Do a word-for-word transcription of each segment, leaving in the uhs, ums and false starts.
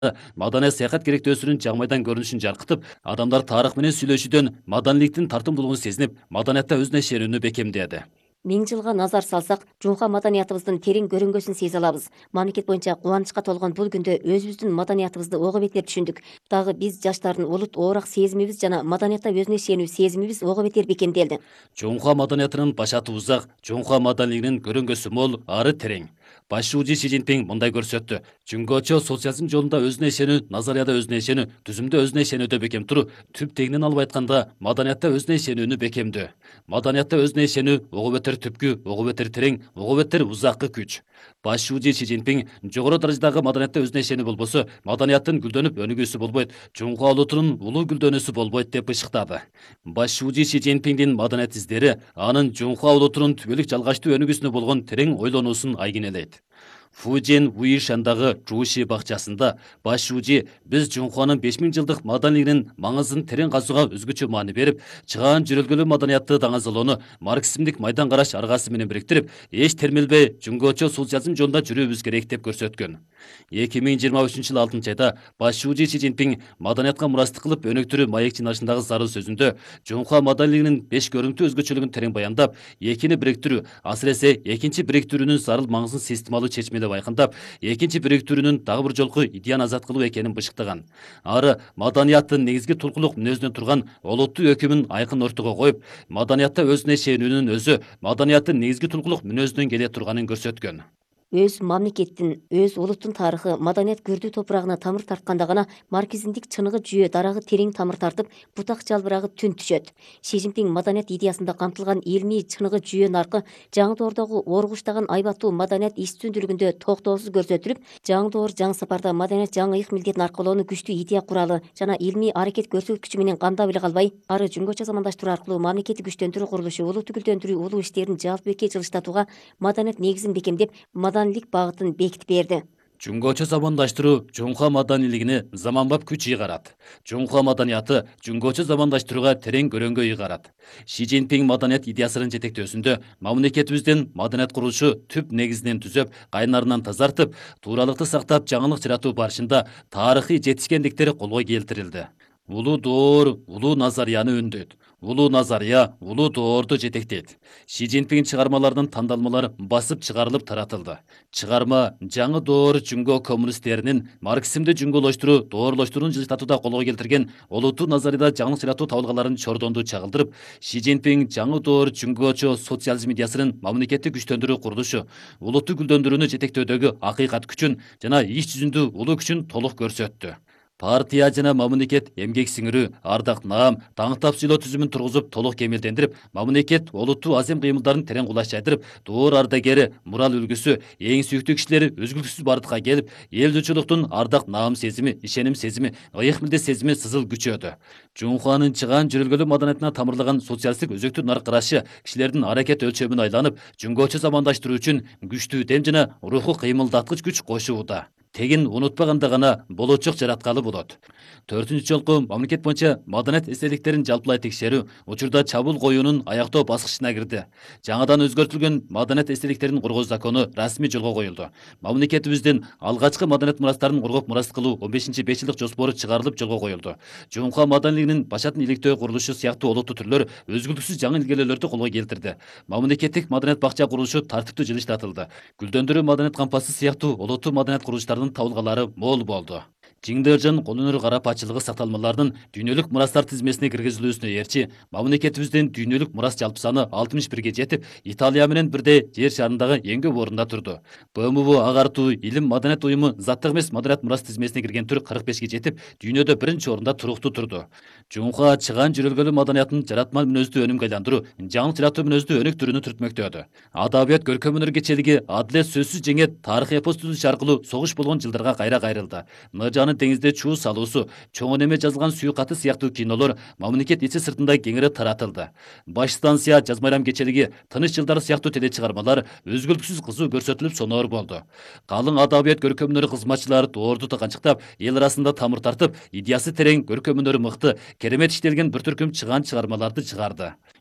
маданият саяхат керектөөсүнүн жаңмайдан көрүнүшүн жаркытып, адамдар тарых менен сүйлөшүүдөн маданиликтин тартымдуулугун сезинип, маданиятта өзүнө ишенүүнү бекемдеди. Миң жылга назар салсак, жуңка маданиятыбыздын терең көрүнгөсүн сезе алабыз. Мамлекет боюнча кубанычка толгон бул күндө өзүбүздүн маданиятыбызды ого бетер түшүндүк. Дагы биз жаштардын улут оорак сезимибиз жана маданиятта өзүнө ишенүү сезимибиз ого бетер бекемделди. Жуңха маданиятынын башаты узак, жуңха маданилигинин көрүнгөсү мол, ары терең. Башчы Си Цзиньпин мындай көрсөттү. Жуңгочо социализм жолунда өзүнө ишенүү, назарияда өзүнө ишенүү, түзүмдө өзүнө ишенүүдө бекем туруу, түп тегинен алып айтканда, маданиятта өзүнө ишенүүнү бекемдөө. Маданиятта өзүнө ишенүү ого бетер түпкү, ого бетер терең, ого бетер узаккы күч. Башчы Си Цзиньпин жогору даражадагы маданиятта өзүнө ишенүү болбосо, маданияттын гүлдөнүп өнүгүүсү болбойт, жуңха улутунун улуу гүлдөнүүсү болбойт деп ышыктады. Башчы Си Цзиньпиндин маданият издери анын жуңха улутунун түбөлүк жалгачтуу өнүгүүсүнө болгон терең ойлонуусун айгинелейт. Фужин Уишандагы Жуши бакчасында Башчы биз жуңханын беш миң жылдык маданилигинин маңызын терең казууга өзгөчө маани берип, чыгаан жүрөлгөлүү маданиятты даңазалоону марксизмдик майдан караш аргасы менен бириктирип, эч термелбей жуңгочо социализм жолунда жүрүүбүз керек деп көрсөткөн. эки миң жыйырма үчүнчү жылы алтынчы айда Башчы Си Цзиньпин маданиятка мурастык кылып өнүктүрүү маек жыйналышындагы зарыл сөзүндө жуңха маданилигинин беш көрүнүктүү өзгөчөлүгүн терең баяндап, экини бириктирүү, асыресе экинчи бириктирүүнүн зарыл маңызын системалуу чечмелеп айкындап, экинчи бириктирүүнүн дагы бир жолку идеяны азат кылуу экенин бышыктаган. Ары маданияттын негизги тулкулук мүнөзүнөн турган олуттуу өкүмүн айкын ортого коюп, маданиятта өзүнө ишенүүнүн өзү маданияттын негизги тулкулук мүнөзүнөн келе турганын көрсөткөн. Өз мамлекеттин, өз улуттун тарыхы, маданият көрдүү топурагына тамыр тартканда гана марксизмдик чыныгы жүйө дарагы терең тамыр тартып, бутак жалбырагы түн түшөт. Си Цзиньпин маданият идеясында камтылган илмий чыныгы жүйө наркы жаңы доордогу оргуштаган айбаттуу маданият истүүндүүлүгүндө токтоосуз көрсөтүлүп, жаңы доор жаңы сапарда маданият жаңы ыйык милдетин аркылоону күчтүү идея куралы жана илмий аракет көрсөткүчү менен кандап эле калбай, ары жуңгочо замандаштыруу аркылуу мамлекетти күчтөндүрүү курулушу, улутту гүлдөндүрүү, улуу иштерин жалпыбекке жылыштатууга маданият негизин бекемдеп, маданилик багытын бекитип берди. Жуңгочо замандаштыруу жуңха маданилигине заманбап күч ыйгарат. Жуңха маданияты жуңгочо замандаштырууга терең көрөнгө ыйгарат. Си Цзиньпин маданият идеясынын жетектөөсүндө мамлекетибиздин маданият курулушу түп негизинен түзөп, кайнарынан тазартып, тууралыкты сактап, жаңылык жаратуу барышында тарыхый жетишкендиктер колго келтирилди. Улуу доор улуу назарияны өндөйт. Улуу назария улуу доорду жетектейт. Си Цзиньпин чыгармаларынын тандалмалары басып чыгарылып таратылды. Чыгарма жаңы доор жуңго коммунисттеринин марксизмди жуңголоштуруу, доорлоштуруун жылыштатууда колго келтирген олуттуу назарияда жаңылык жаратуу табылгаларын чордонду чагылдырып, Си Цзиньпин жаңы доор жуңгочо социализм идеясынын мамлекетти күчтөндүрүү курулушу, улутту гүлдөндүрүүнү жетектөөдөгү акыйкат күчүн жана иш жүзүндө улуу күчүн толук көрсөттү. Партия жана мамлекет эмгек сиңирүү, ардак наам, таңктап сүйлөө түзүмүн тургузуп, толук кемелдендирип, мамлекет олуттуу азем кыймылдарын терең кулаш жайдырып, доор ардагери, мурал үлгүсү, эң сүйүктүү кишилери үзгүлтүксүз бардыкка келип, эл журтчулуктун ардак наам сезими, ишеним сезими, ыйык милдет сезими сызыл күчөдү. Жуңханын чыгаан жүрөлгөлүү маданиятына тамырлаган социалисттик өзөктүү нарк карашы кишилердин аракет өлчөмүн айланып, жуңгочо замандаштыруу үчүн күчтүү дем жана руху кыймылдаткыч күч кошууда. Тегин унутпаганда гана болочок жараткалы болот. Төртүнчү жолку мамлекет боюнча маданият эстеликтерин жалпылай текшерүү учурда чабуул коюунун аяктоо баскычына кирди. Жаңадан өзгөртүлгөн маданият эстеликтерин коргоо закону расмий жолго коюлду. Мамлекетибиздин алгачкы маданият мурастарын коргоп мурас кылуу он бешинчи беш жылдык жоспору чыгарылып жолго коюлду. Жуңха маданилигинин башатын иликтөө курулушу сыяктуу олуттуу түрлөр өзгүлтүксүз жаңы илгерүүлөрдү колго келтирди. Мамлекеттик маданият бакча курулушу тартиптүү жылыштатылды. Гүлдөндүрүү маданият кампасы сыяктуу олуттуу маданият курулуштардын табылгалары мол болду. Жиңдержин кол өнөр карапачылыгы сакталмалардын дүйнөлүк мурастар тизмесине киргизилүүсүнө ээрчи мамлекетибиздин дүйнөлүк мурас жалпы саны алтымыш бирге жетип, Италия менен бирдей жер шарындагы эң көп орунда турду. Б М В агартуу илим маданият уюму заттык эмес маданият мурас тизмесине кирген түр кырк бешке жетип, дүйнөдө биринчи орунда туруктуу турду. Жуңха чыгаан жүрөлгөлүү маданиятын жаратма мүнөздүү өнүмгө айландыруу, жаңылык жаратуу мүнөздүү өнүктүрүүнү түртмөктөдү. Адабият көркөм өнөр кечелиги адилет сөзсүз жеңет тарых эпос түзүш аркылуу согуш болгон жылдарга кайра кайрылды. Ныржанын деңизде чуу салуусу, чоң неме жазылган сүйүк каты сыяктуу кинолор мамлекет ичи сыртында кеңири таратылды. Баш станция, Жаз майрам кечелиги, Тыныч жылдары сыяктуу теле чыгармалар өзгөлтүксүз кызуу көрсөтүлүп соноор болду. Калың адабият көркөм өнөр кызматчылары доорду тыканчыктап, эл арасында тамыр тартып, идеясы терең, көркөм өнөрү мыкты, керемет иштелген бир түркүм чыгаан чыгармаларды чыгарды.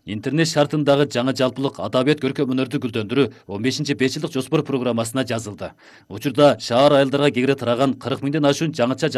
интернет шартындагы жаңы жалпылык адабият көркөм өнөрдү гүлдөндүрүү он бешинчи беш жылдык жоспор программасына жазылды. Учурда шаар айылдарга кегире тараган кырк миңден ашуун жаңыча